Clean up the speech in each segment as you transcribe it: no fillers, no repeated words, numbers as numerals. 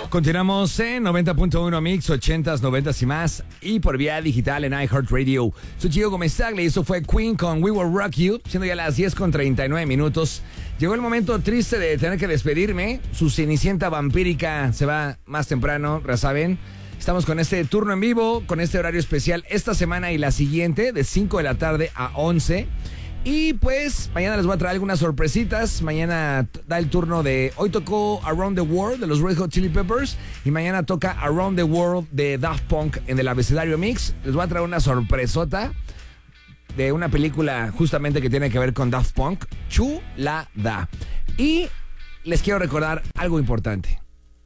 Continuamos en 90.1 Mix, 80s, 90s y más. Y por vía digital en iHeartRadio. Soy Gio Gómez-Tagle y eso fue Queen con We Will Rock You. Siendo ya las 10:39 minutos. Llegó el momento triste de tener que despedirme. Su cenicienta vampírica se va más temprano, ya saben. Estamos con este turno en vivo, con este horario especial esta semana y la siguiente, de 5 de la tarde a 11. Y pues mañana les voy a traer algunas sorpresitas. Mañana da el turno de... Hoy tocó Around the World de los Red Hot Chili Peppers. Y mañana toca Around the World de Daft Punk en el Abecedario Mix. Les voy a traer una sorpresota de una película justamente que tiene que ver con Daft Punk. Chulada. Y les quiero recordar algo importante.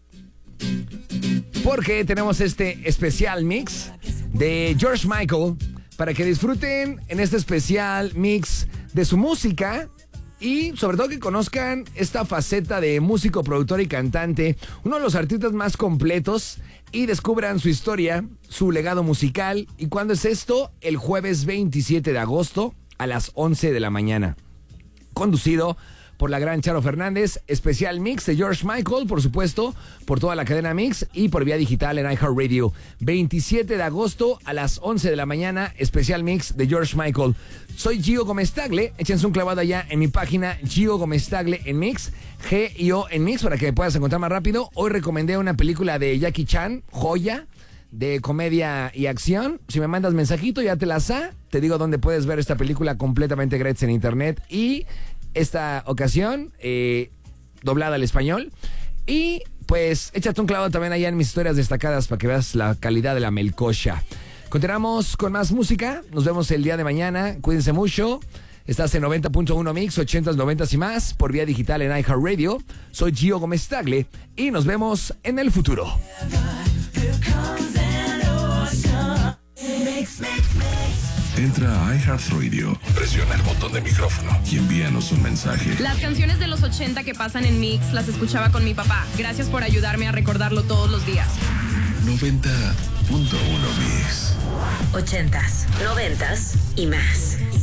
Porque tenemos este especial mix de George Michael para que disfruten en este especial mix de su música y sobre todo que conozcan esta faceta de músico, productor y cantante, uno de los artistas más completos, y descubran su historia, su legado musical. ¿Y cuándo es esto? El jueves 27 de agosto a las 11 de la mañana. Conducido por la gran Charo Fernández, especial mix de George Michael, por supuesto, por toda la cadena Mix y por vía digital en iHeartRadio. 27 de agosto a las 11 de la mañana, especial mix de George Michael. Soy Gio Gómez-Tagle, échense un clavado allá en mi página Gio Gómez-Tagle en Mix, G-I-O en Mix, para que me puedas encontrar más rápido. Hoy recomendé una película de Jackie Chan, joya, de comedia y acción. Si me mandas mensajito, ya te la sé. Te digo dónde puedes ver esta película completamente gratis en internet. Y esta ocasión, doblada al español. Y pues échate un clavo también allá en mis historias destacadas para que veas la calidad de la melcocha. Continuamos con más música. Nos vemos el día de mañana. Cuídense mucho. Estás en 90.1 Mix, 80s, 90s y más, por vía digital en iHeartRadio. Soy Gio Gómez-Tagle y nos vemos en el futuro. Entra a iHeartRadio, presiona el botón de micrófono y envíanos un mensaje. Las canciones de los 80 que pasan en Mix las escuchaba con mi papá. Gracias por ayudarme a recordarlo todos los días. 90.1 Mix. 80s, 90s y más.